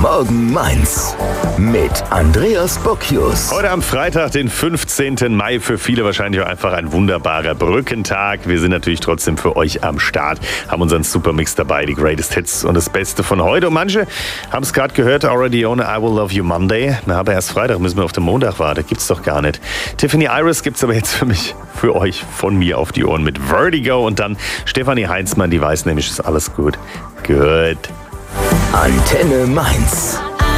Morgen Mainz mit Andreas Bocchius. Heute am Freitag, den 15. Mai, für viele wahrscheinlich auch einfach ein wunderbarer Brückentag. Wir sind natürlich trotzdem für euch am Start, haben unseren Supermix dabei, die Greatest Hits und das Beste von heute. Und manche haben es gerade gehört, Already On I Will Love You Monday. Na, aber erst Freitag, müssen wir auf den Montag warten, gibt's doch gar nicht. Tiffany Iris gibt's aber jetzt für euch von mir auf die Ohren mit Vertigo und dann Stefanie Heinzmann, die weiß nämlich, ist alles gut. Gut. Antenne Mainz.